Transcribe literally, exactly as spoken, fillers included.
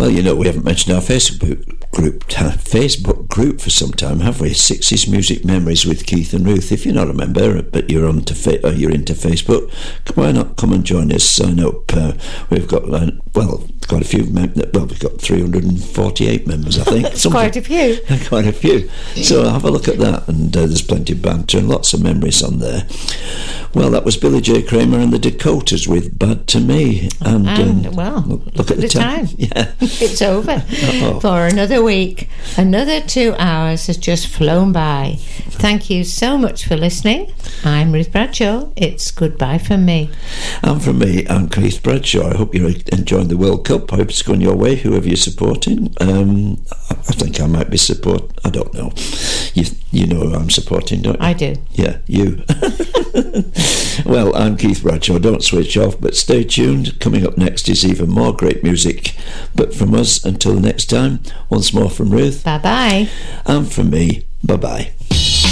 Well, you know, we haven't mentioned our Facebook group Facebook group for some time, have we? sixties Music Memories with Keith and Ruth. If you're not a member, but you're on to fa- or you're into Facebook, why not come and join us? Sign up. Uh, we've got, uh, well, quite a few. Mem- well, we've got three hundred forty-eight members, I think. It's quite a few. Quite a few. So have a look at that, and uh, there's plenty of banter and lots of memories on there. Well, that was Billy J. Kramer and the Dakotas with Bad to Me. And, and um, well, look, look at the, the time. time. Yeah. It's over Oh. for another week. Another two hours has just flown by. Thank you so much for listening. I'm Ruth Bradshaw. It's goodbye from me. And from me, I'm Keith Bradshaw. I hope you're enjoying the World Cup. I hope it's going your way, whoever you're supporting. Um, I think I might be support. I don't know. You you know who I'm supporting, don't you? I do. Yeah, you. Well, I'm Keith Bradshaw. Don't switch off, but stay tuned. Coming up next is even more great music. But from us, until next time, once more from Ruth. Bye-bye. And from me, bye-bye.